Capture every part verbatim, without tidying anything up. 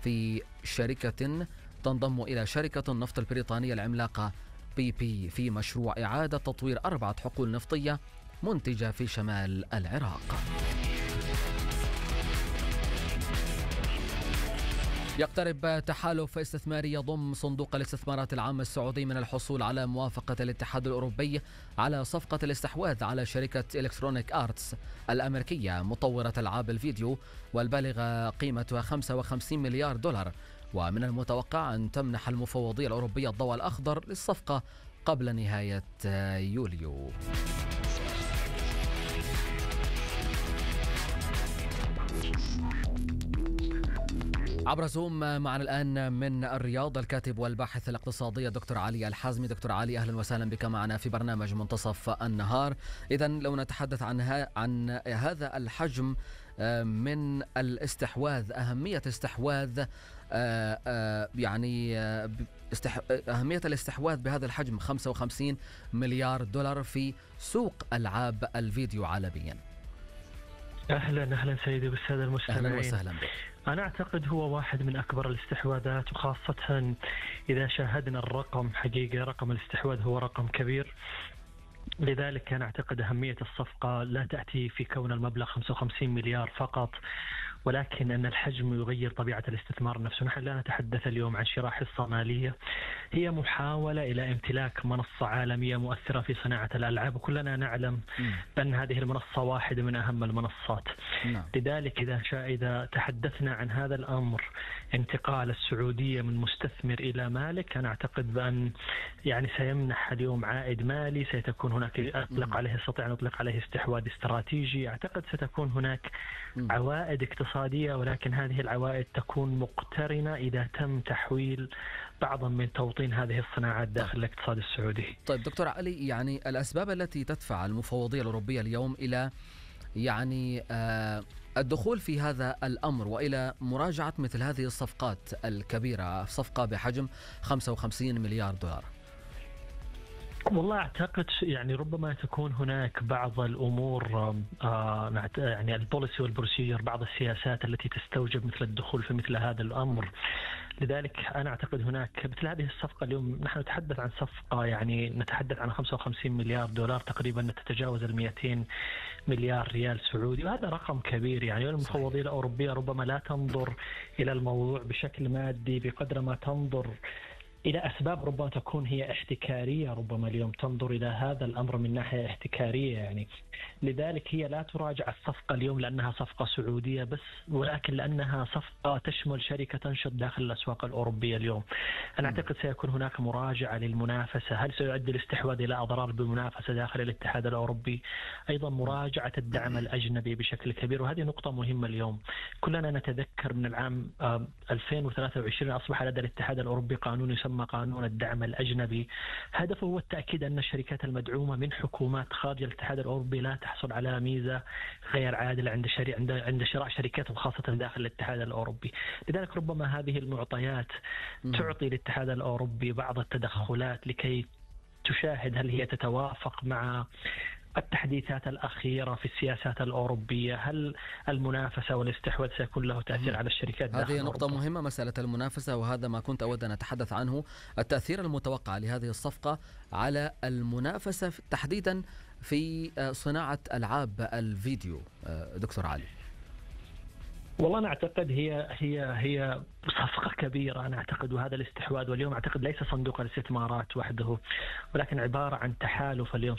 في شركة تنضم إلى شركة النفط البريطانية العملاقة بي بي في مشروع إعادة تطوير أربعة حقول نفطية منتجة في شمال العراق. يقترب تحالف استثماري يضم صندوق الاستثمارات العامة السعودي من الحصول على موافقة الاتحاد الأوروبي على صفقة الاستحواذ على شركة إلكترونيك آرتس الأمريكية مطورة ألعاب الفيديو والبالغة قيمتها خمسة وخمسين مليار دولار، ومن المتوقع أن تمنح المفوضية الأوروبية الضوء الأخضر للصفقة قبل نهاية يوليو. عبر زوم معنا الآن من الرياض الكاتب والباحث الاقتصادي دكتور علي الحازمي. دكتور علي، أهلا وسهلا بك معنا في برنامج منتصف النهار. إذن لو نتحدث عن, عن هذا الحجم من الاستحواذ، أهمية استحواذ يعني أهمية الاستحواذ بهذا الحجم خمسة وخمسين مليار دولار في سوق ألعاب الفيديو عالميا. أهلا أهلا سيدي بالسادة المستمعين. أهلا وسهلا بك. أنا أعتقد هو واحد من أكبر الاستحواذات، وخاصة إذا شاهدنا الرقم، حقيقة رقم الاستحواذ هو رقم كبير. لذلك أنا أعتقد أهمية الصفقة لا تأتي في كون المبلغ خمسة وخمسين مليار فقط، ولكن أن الحجم يغير طبيعة الاستثمار نفسه. نحن لا نتحدث اليوم عن شراء حصة مالية، هي محاولة إلى امتلاك منصة عالمية مؤثرة في صناعة الألعاب، وكلنا نعلم بأن هذه المنصة واحدة من أهم المنصات. نعم. لذلك إذا شاء إذا تحدثنا عن هذا الأمر، انتقال السعودية من مستثمر إلى مالك، أنا أعتقد بأن يعني سيمنح اليوم عائد مالي، سيتكون هناك أطلق عليه استطيع أن أطلق عليه استحواذ استراتيجي. أعتقد ستكون هناك عوائد اقتصادية، ولكن هذه العوائد تكون مقترنة إذا تم تحويل بعضا من توطين هذه الصناعات داخل الاقتصاد السعودي. طيب دكتور علي، يعني الأسباب التي تدفع المفوضية الأوروبية اليوم إلى يعني آه الدخول في هذا الأمر وإلى مراجعة مثل هذه الصفقات الكبيرة، صفقة بحجم خمسة وخمسين مليار دولار؟ والله أعتقد يعني ربما تكون هناك بعض الأمور آه يعني البوليسي والبروسيجر، بعض السياسات التي تستوجب مثل الدخول في مثل هذا الأمر. لذلك أنا أعتقد هناك مثل هذه الصفقة اليوم نحن نتحدث عن صفقة يعني نتحدث عن خمسة وخمسين مليار دولار، تقريبا تتجاوز المئتين مليار ريال سعودي، وهذا رقم كبير. يعني المفوضية الأوروبية ربما لا تنظر إلى الموضوع بشكل مادي بقدر ما تنظر إلى أسباب ربما تكون هي احتكارية. ربما اليوم تنظر إلى هذا الأمر من ناحية احتكارية يعني. لذلك هي لا تراجع الصفقة اليوم لأنها صفقة سعودية بس، ولكن لأنها صفقة تشمل شركة تنشط داخل الأسواق الأوروبية اليوم. أنا أعتقد سيكون هناك مراجعة للمنافسة، هل سيؤدي الاستحواذ إلى أضرار بالمنافسة داخل الاتحاد الأوروبي؟ أيضا مراجعة الدعم الأجنبي بشكل كبير، وهذه نقطة مهمة اليوم. كلنا نتذكر من العام ألفين وثلاثة وعشرين أصبح لدى الاتحاد الأوروبي قانون يسمى قانون الدعم الأجنبي، هدفه هو التأكيد أن الشركات المدعومة من حكومات خارج الاتحاد الأوروبي لا تحصل على ميزة غير عادلة عند شري... عند عند شراء شركات خاصة داخل الاتحاد الأوروبي. لذلك ربما هذه المعطيات تعطي الاتحاد الأوروبي بعض التدخلات لكي تشاهد هل هي تتوافق مع التحديثات الأخيرة في السياسات الأوروبية، هل المنافسة والاستحواذ سيكون له تأثير على الشركات داخل هذه نقطة أوروبا. مهمة، مسألة المنافسة، وهذا ما كنت أود أن أتحدث عنه، التأثير المتوقع لهذه الصفقة على المنافسة تحديدا في صناعة ألعاب الفيديو. دكتور علي، والله أنا أعتقد هي هي هي صفقة كبيرة، أنا أعتقد، وهذا الاستحواذ واليوم أعتقد ليس صندوق الاستثمارات وحده، ولكن عبارة عن تحالف اليوم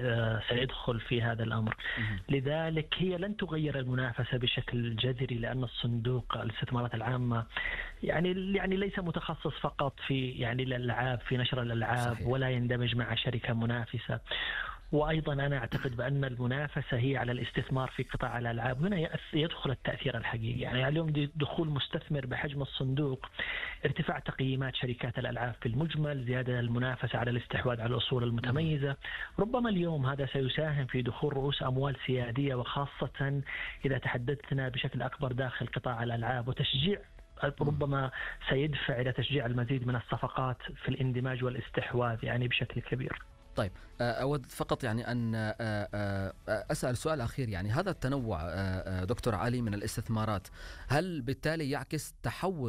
سيدخل في هذا الأمر. لذلك هي لن تغير المنافسة بشكل جذري، لأن الصندوق الاستثمارات العامة يعني يعني ليس متخصص فقط في يعني الألعاب، في نشر الألعاب. صحيح. ولا يندمج مع شركة منافسة. وأيضا أنا أعتقد بأن المنافسة هي على الاستثمار في قطاع الألعاب، هنا يدخل التأثير الحقيقي. يعني اليوم دخول مستثمر بحجم الصندوق، ارتفاع تقييمات شركات الألعاب في المجمل، زيادة المنافسة على الاستحواذ على الأصول المتميزة، ربما اليوم هذا سيساهم في دخول رؤوس أموال سيادية، وخاصة إذا تحدثنا بشكل أكبر داخل قطاع الألعاب، وتشجيع ربما سيدفع إلى تشجيع المزيد من الصفقات في الاندماج والاستحواذ يعني بشكل كبير. طيب أود فقط يعني أن أسأل سؤال أخير، يعني هذا التنوع دكتور علي من الاستثمارات هل بالتالي يعكس تحول